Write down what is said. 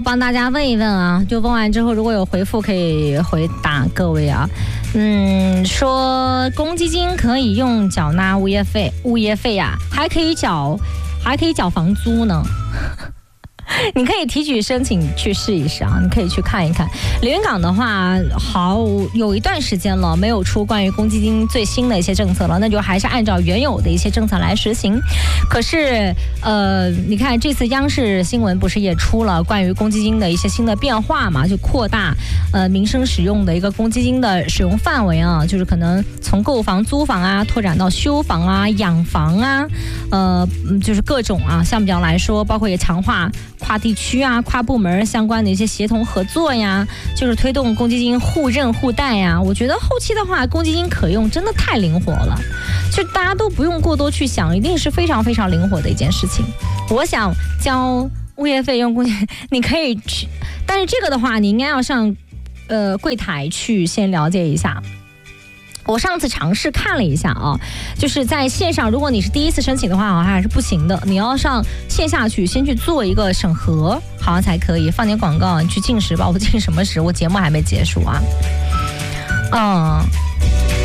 帮大家问一问啊，就问完之后如果有回复可以回答各位啊。说公积金可以用缴纳物业费呀，还可以缴房租呢。你可以提取申请去试一试啊，你可以去看一看。连云港的话，有一段时间了，没有出关于公积金最新的一些政策了，那就还是按照原有的一些政策来实行。可是，你看这次央视新闻不是也出了关于公积金的一些新的变化嘛？就扩大民生使用的一个公积金的使用范围啊，就是可能从购房、租房啊，拓展到修房啊、养房啊，就是各种啊项目表来说，包括也强化跨地区啊、跨部门相关的一些协同合作呀，就是推动公积金互认互贷呀。我觉得后期的话，公积金可用真的太灵活了，就大家都不用过多去想，一定是非常非常灵活的一件事情。我想交物业费用公积金，你可以去，但是这个的话，你应该要上柜台去先了解一下。我上次尝试看了一下啊，就是在线上，如果你是第一次申请的话，好像还是不行的。你要上线下去先去做一个审核，好像才可以。放点广告，你去进食吧。我进什么食？我节目还没结束啊。